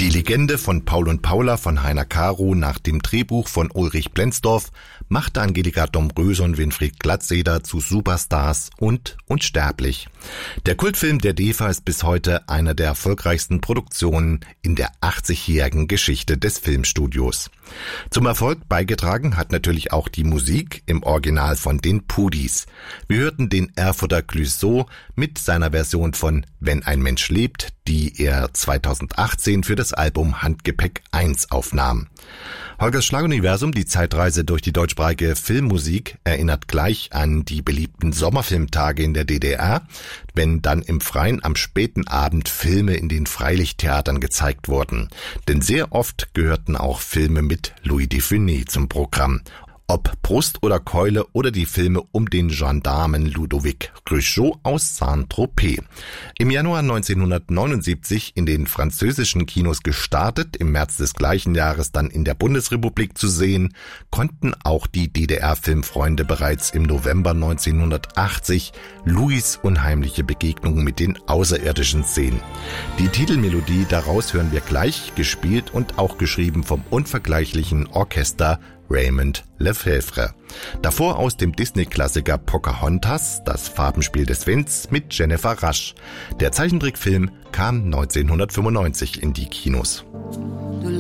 Die Legende von Paul und Paula von Heiner Caro nach dem Drehbuch von Ulrich Plenzdorf machte Angelika Domröse und Winfried Glatzeder zu Superstars und unsterblich. Der Kultfilm Der DEFA ist bis heute einer der erfolgreichsten Produktionen in der 80-jährigen Geschichte des Filmstudios. Zum Erfolg beigetragen hat natürlich auch die Musik im Original von den Pudis. Wir hörten den Erfurter Clouseau mit seiner Version von Wenn ein Mensch lebt, die er 2018 für das Album Handgepäck 1 aufnahm. Holgers Schlaguniversum, die Zeitreise durch die deutschsprachige Filmmusik, erinnert gleich an die beliebten Sommerfilmtage in der DDR, wenn dann im Freien am späten Abend Filme in den Freilichttheatern gezeigt wurden. Denn sehr oft gehörten auch Filme mit Louis de Funès zum Programm. Ob Brust oder Keule oder die Filme um den Gendarmen Ludovic Cruchot aus Saint-Tropez. Im Januar 1979 in den französischen Kinos gestartet, im März des gleichen Jahres dann in der Bundesrepublik zu sehen, konnten auch die DDR-Filmfreunde bereits im November 1980 Louis' unheimliche Begegnung mit den Außerirdischen sehen. Die Titelmelodie daraus hören wir gleich, gespielt und auch geschrieben vom unvergleichlichen Orchester Raymond Lefevre. Davor aus dem Disney-Klassiker Pocahontas, das Farbenspiel des Winds mit Jennifer Rush. Der Zeichentrickfilm kam 1995 in die Kinos.